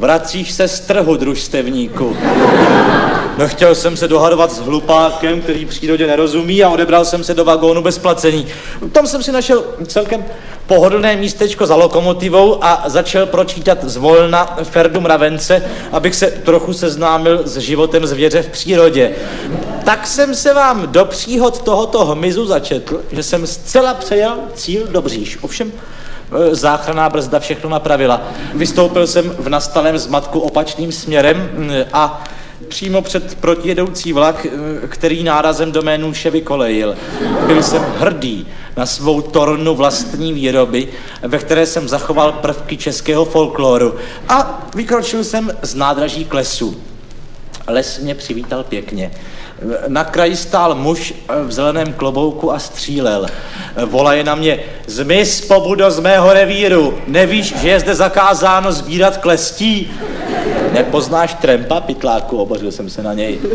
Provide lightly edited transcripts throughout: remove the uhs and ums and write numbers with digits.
vracíš se z trhu, družstevníku. Nechtěl jsem se dohadovat s hlupákem, který přírodě nerozumí, a odebral jsem se do vagónu bez placení. Tam jsem si našel celkem pohodlné místečko za lokomotivou a začal pročítat zvolna Ferdu Mravence, abych se trochu seznámil s životem zvěře v přírodě. Tak jsem se vám do příhod tohoto hmyzu začetl, že jsem zcela přejel cíl Dobříš. Ovšem záchranná brzda všechno napravila. Vystoupil jsem v nastalém zmatku opačným směrem a přímo před protijedoucí vlak, který nárazem do mé nůše vykolejil. Byl jsem hrdý na svou tornu vlastní výroby, ve které jsem zachoval prvky českého folkloru, a vykročil jsem z nádraží k lesu. Les mě přivítal pěkně. Na kraji stál muž v zeleném klobouku a střílel. Volaje na mě: zmiz, pobudo, z mého revíru. Nevíš, že je zde zakázáno sbírat klestí? Nepoznáš Trempa, pytláku? Obořil jsem se na něj.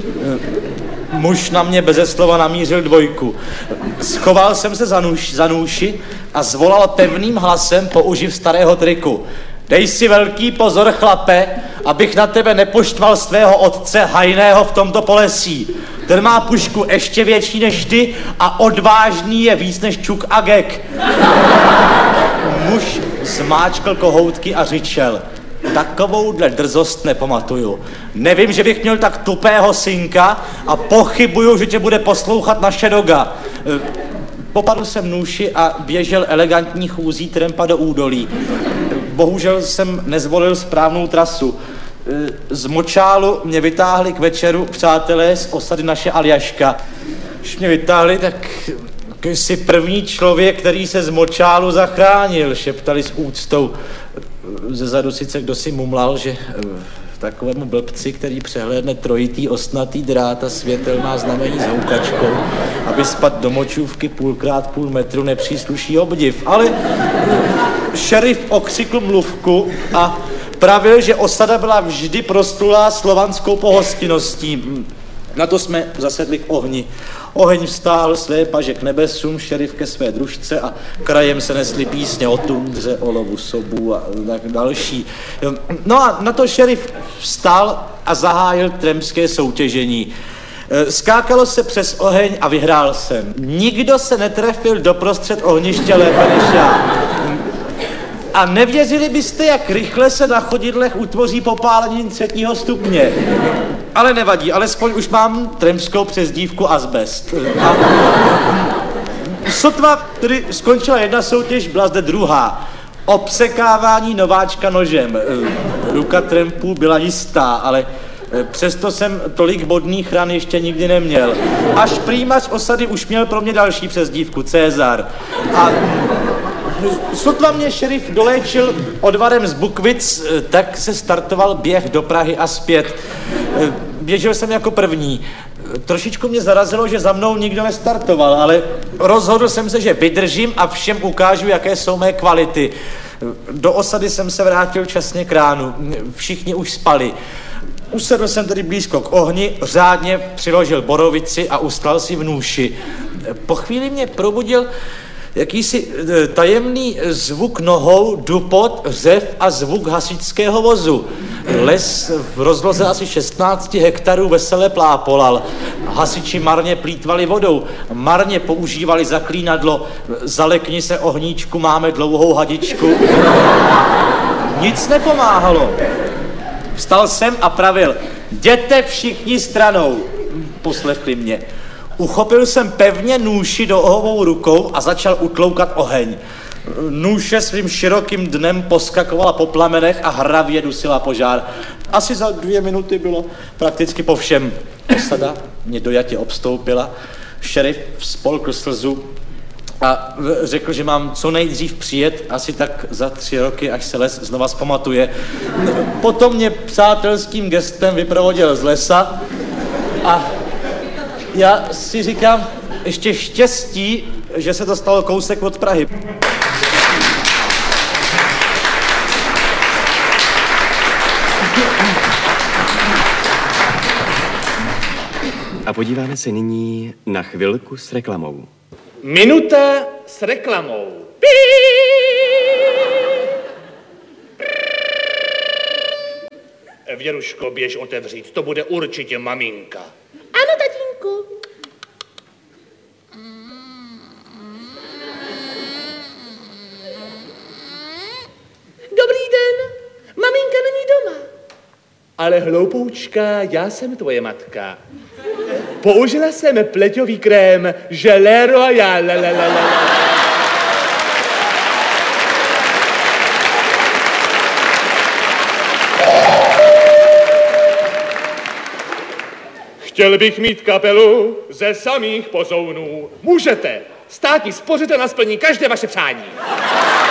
Muž na mě beze slova namířil dvojku. Schoval jsem se za nůši a zvolal pevným hlasem, použiv starého triku: dej si velký pozor, chlape, abych na tebe nepoštval svého otce hajného v tomto polesí. Ten má pušku ještě větší než ty a odvážný je víc než Čuk a Gek. Muž zmáčkl kohoutky a řičel: takovouhle drzost nepamatuju. Nevím, že bych měl tak tupého synka a pochybuju, že tě bude poslouchat naše doga. Popadl jsem nůši a běžel elegantní chůzí Trempa do údolí. Bohužel jsem nezvolil správnou trasu. Z močálu mě vytáhli k večeru přátelé z osady naše Aljaška. Když mě vytáhli, tak jsi první člověk, který se z močálu zachránil, šeptali s úctou. Zezadu sice kdo si mumlal, že takovému blbci, který přehlédne trojitý ostnatý drát a světelná znamení s houkačkou, aby spadl do močůvky 1,5x metru, nepřísluší obdiv. Ale šerif okřikl mluvku a pravil, že osada byla vždy proslulá slovanskou pohostinností. Na to jsme zasedli k ohni. Oheň vstáhl své paže k nebesům, šerif ke své družce a krajem se nesly písně o tundře, o lovu sobů a tak další. No a na to šerif vstal a zahájil tremské soutěžení. Skákalo se přes oheň a vyhrál jsem. Nikdo se netrefil doprostřed ohniště lépe než já. A nevěřili byste, jak rychle se na chodidlech utvoří popálení 3. stupně. Ale nevadí, alespoň už mám tremskou přezdívku Azbest. A sotva tedy skončila jedna soutěž, byla zde druhá. Obsekávání nováčka nožem. Ruka Trempů byla jistá, ale přesto jsem tolik bodných ran ještě nikdy neměl. Až prýmař osady už měl pro mě další přezdívku, Cezar. A sotva mě šerif doléčil odvarem z Bukvic, tak se startoval běh do Prahy a zpět. Běžel jsem jako první. Trošičku mě zarazilo, že za mnou nikdo nestartoval, ale rozhodl jsem se, že vydržím a všem ukážu, jaké jsou mé kvality. Do osady jsem se vrátil časně k ránu. Všichni už spali. Usedl jsem tedy blízko k ohni, řádně přiložil borovici a ustal si v nůši. Po chvíli mě probudil jakýsi tajemný zvuk nohou, dupot, řev a zvuk hasičského vozu. Les v rozloze asi 16 hektarů vesele plápolal. Hasiči marně plýtvali vodou, marně používali zaklínadlo: zalekni se, ohníčku, máme dlouhou hadičku. Nic nepomáhalo. Vstal jsem a pravil: jděte všichni stranou. Poslechli mě. Uchopil jsem pevně nůši do ohovou rukou a začal utloukat oheň. Nůše svým širokým dnem poskakovala po plamenech a hravě dusila požár. Asi za 2 minuty bylo prakticky po všem. Osada mě dojatě obstoupila, šerif spolkl slzu a řekl, že mám co nejdřív přijet, asi tak za 3 roky, až se les znova zpamatuje. Potom mě přátelským gestem vyprovodil z lesa a já si říkám, ještě štěstí, že se to stalo kousek od Prahy. A podíváme se nyní na chvilku s reklamou. Minuta s reklamou. Věruško, běž otevřít, to bude určitě maminka. Ano, tatínku. Dobrý den. Maminka není doma. Ale hloupoučka, já jsem tvoje matka. Použila jsem pleťový krém Gelé Royal. Chtěl bych mít kapelu ze samých pozounů. Můžete. Státní spořitel na splní každé vaše přání.